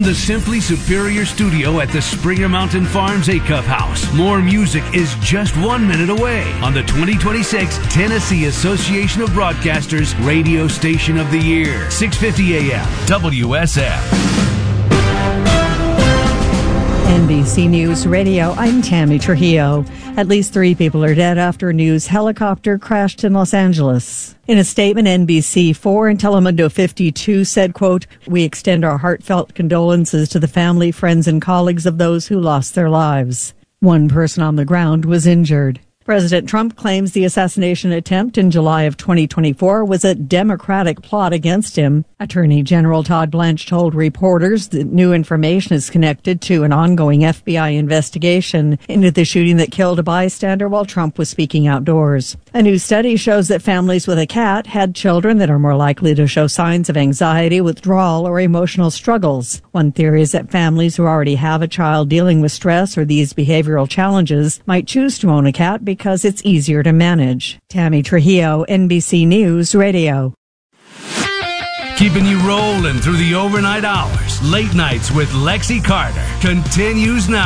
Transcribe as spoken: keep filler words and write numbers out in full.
the Simply Superior studio at the Springer Mountain Farms Acuff House. More music is just one minute away on the twenty twenty-six Tennessee Association of Broadcasters Radio Station of the Year. six fifty A M W S F. N B C News Radio, I'm Tammy Trujillo. At least three people are dead after a news helicopter crashed in Los Angeles. In a statement, N B C four and Telemundo fifty-two said, quote, "We extend our heartfelt condolences to the family, friends, and colleagues of those who lost their lives." One person on the ground was injured. President Trump claims the assassination attempt in July of twenty twenty-four was a Democratic plot against him. Attorney General Todd Blanche told reporters that new information is connected to an ongoing F B I investigation into the shooting that killed a bystander while Trump was speaking outdoors. A new study shows that families with a cat had children that are more likely to show signs of anxiety, withdrawal, or emotional struggles. One theory is that families who already have a child dealing with stress or these behavioral challenges might choose to own a cat because because it's easier to manage. Tammy Trujillo, N B C News Radio. Keeping you rolling through the overnight hours. Late nights with Lexi Carter continues now.